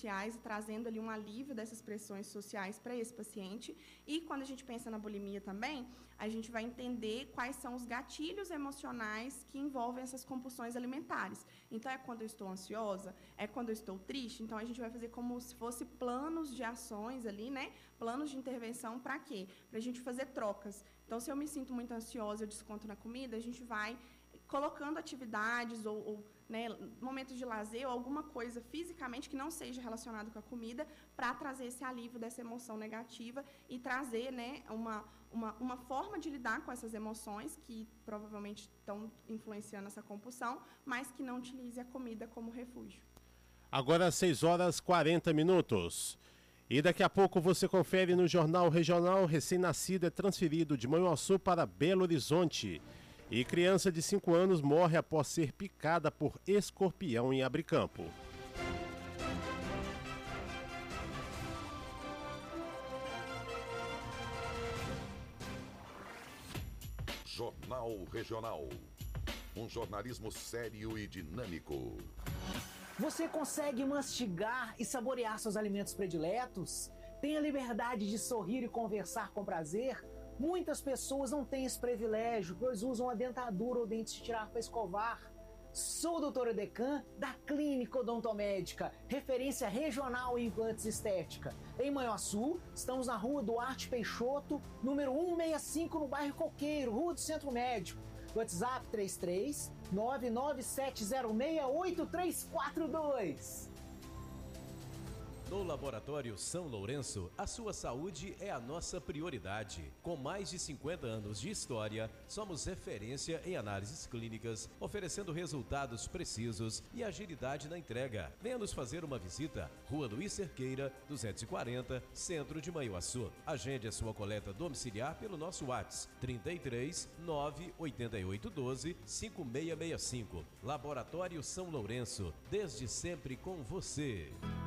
sociais e trazendo ali um alívio dessas pressões sociais para esse paciente. E quando a gente pensa na bulimia também, a gente vai entender quais são os gatilhos emocionais que envolvem essas compulsões alimentares. Então, é quando eu estou ansiosa, é quando eu estou triste. Então, a gente vai fazer como se fosse planos de ações ali, né? Planos de intervenção para quê? Para a gente fazer trocas. Então, se eu me sinto muito ansiosa, eu desconto na comida, a gente vai colocando atividades ou né, momentos de lazer ou alguma coisa fisicamente que não seja relacionado com a comida para trazer esse alívio dessa emoção negativa e trazer, né, uma forma de lidar com essas emoções que provavelmente estão influenciando essa compulsão, mas que não utilize a comida como refúgio. Agora 6h40. E daqui a pouco você confere no Jornal Regional: recém-nascido é transferido de Manhuaçu para Belo Horizonte. E criança de 5 anos morre após ser picada por escorpião em Abricampo. Jornal Regional. Um jornalismo sério e dinâmico. Você consegue mastigar e saborear seus alimentos prediletos? Tem a liberdade de sorrir e conversar com prazer? Muitas pessoas não têm esse privilégio, pois usam a dentadura ou dentes de tirar para escovar. Sou o Dr. Edecan, da Clínica Odontomédica, referência regional em implantes estética. Em Manhuaçu, estamos na Rua Duarte Peixoto, número 165, no bairro Coqueiro, Rua do Centro Médico. WhatsApp 33 997068342. No Laboratório São Lourenço, a sua saúde é a nossa prioridade. Com mais de 50 anos de história, somos referência em análises clínicas, oferecendo resultados precisos e agilidade na entrega. Venha nos fazer uma visita. Rua Luiz Cerqueira, 240, Centro de Manhuaçu. Agende a sua coleta domiciliar pelo nosso WhatsApp 33 98812 5665. Laboratório São Lourenço, desde sempre com você.